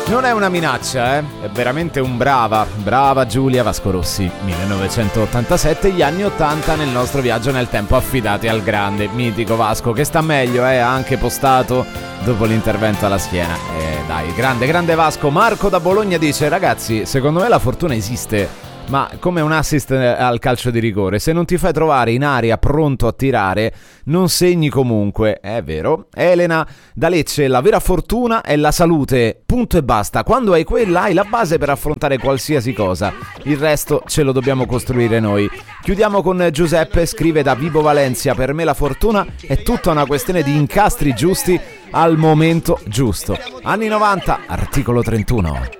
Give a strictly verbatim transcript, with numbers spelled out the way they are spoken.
Non è una minaccia, eh? È veramente un brava, brava Giulia Vasco Rossi. millenovecentottantasette, gli anni ottanta nel nostro viaggio nel tempo, affidati al grande, mitico Vasco, che sta meglio, eh? Ha anche postato dopo l'intervento alla schiena. Eh, dai, grande, grande Vasco. Marco da Bologna dice: ragazzi, secondo me la fortuna esiste, ma come un assist al calcio di rigore, se non ti fai trovare in aria pronto a tirare, non segni comunque. È vero. Elena da Lecce: la vera fortuna è la salute, punto e basta. Quando hai quella, hai la base per affrontare qualsiasi cosa, il resto ce lo dobbiamo costruire noi. Chiudiamo con Giuseppe, scrive da Vibo Valencia: per me la fortuna è tutta una questione di incastri giusti al momento giusto. Anni novanta, articolo trentuno.